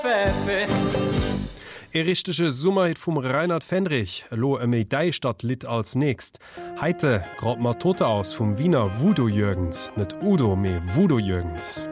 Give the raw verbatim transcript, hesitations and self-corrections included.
E richtege Summerheet vum Reinhard Fendrich, lo e Medailstadt lit als nächst. Heite grad mat Tote aus vum Wiener Voodoo Jürgens, net Udo méi Voodoo Jürgens.